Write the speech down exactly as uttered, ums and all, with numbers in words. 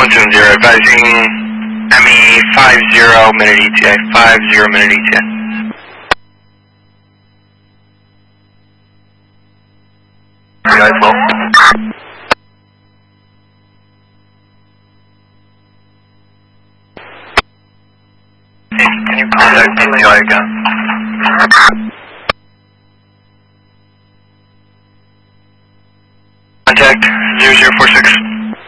one seven zero, advising M E five zero minute E T A, five zero minute E T A. Guys, low. Can you contact D T I again? Contact zero zero four six.